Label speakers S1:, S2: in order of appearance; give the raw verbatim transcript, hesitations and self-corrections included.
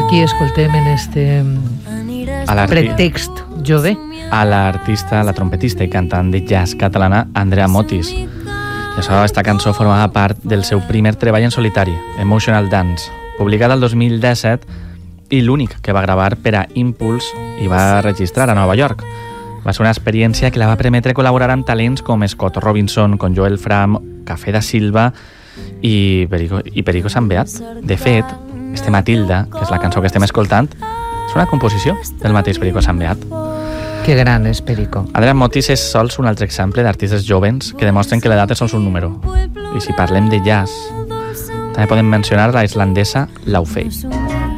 S1: qui escoltem en este pretext jove?
S2: A l'artista, la trompetista i cantant de jazz catalana Andrea Motis. I això, esta cançó formava part del seu primer treball en solitari, Emotional Dance, publicat el dos mil disset i l'únic que va gravar per a Impulse i va registrar a Nova York. Va ser una experiència que la va permetre col·laborar amb talents com Scott Robinson, com Joel Fram, Café da Silva i Perico, i Perico Sambeat. De fet, este Matilda, que és la cançó que estem escoltant, és una composició del mateix Perico Sambeat.
S1: Que gran és Perico.
S2: Andrea Motis és sols un altre exemple d'artistes jovens que demostren que l'edat és sols un número. I si parlem de jazz, també podem mencionar la islandesa Laufey.